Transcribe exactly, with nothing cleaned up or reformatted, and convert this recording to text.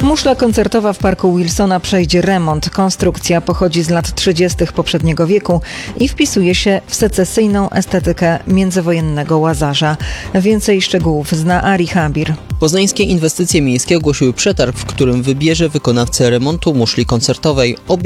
Muszla koncertowa w parku Wilsona przejdzie remont. Konstrukcja pochodzi z lat trzydziestych poprzedniego wieku i wpisuje się w secesyjną estetykę międzywojennego Łazarza. Więcej szczegółów zna Ari Habir. Poznańskie Inwestycje Miejskie ogłosiły przetarg, w którym wybierze wykonawcę remontu muszli koncertowej.